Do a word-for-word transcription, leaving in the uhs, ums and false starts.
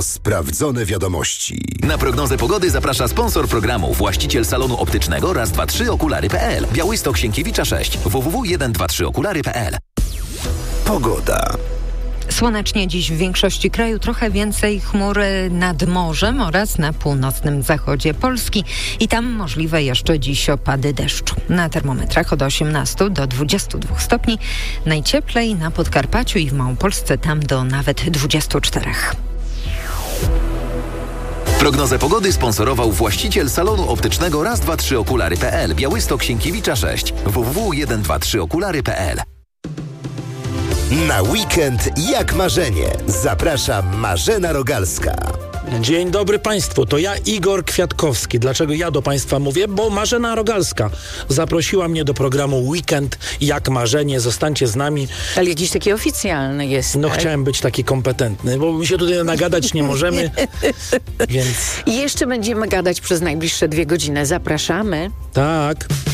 tylko sprawdzone wiadomości. Na prognozę pogody zaprasza sponsor programu, właściciel salonu optycznego raz dwa trzy okulary kropka p l. Białystok Sienkiewicza sześć. w w w jeden dwa trzy okulary kropka p l. Pogoda. Słonecznie dziś w większości kraju, trochę więcej chmur nad morzem oraz na północnym zachodzie Polski i tam możliwe jeszcze dziś opady deszczu. Na termometrach od osiemnastu do dwudziestu dwóch stopni, najcieplej na Podkarpaciu i w Małopolsce, tam do nawet dwudziestu czterech. Prognozę pogody sponsorował właściciel salonu optycznego raz dwa trzy okulary kropka p l. Białystok Sienkiewicza sześć. w w w jeden dwa trzy okulary kropka p l. Na weekend jak marzenie. Zaprasza Marzena Rogalska. Dzień dobry Państwu, to ja Igor Kwiatkowski. Dlaczego ja do Państwa mówię? Bo Marzena Rogalska zaprosiła mnie do programu Weekend jak marzenie. Zostańcie z nami. Ale jakiś taki oficjalny jest. No tak? chciałem być taki kompetentny, bo my się tutaj nagadać nie możemy, więc... I jeszcze będziemy gadać przez najbliższe dwie godziny. Zapraszamy. Tak.